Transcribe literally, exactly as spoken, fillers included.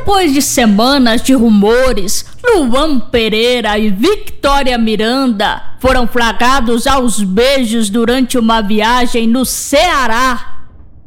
Depois de semanas de rumores, Luan Pereira e Victoria Miranda foram flagrados aos beijos durante uma viagem no Ceará.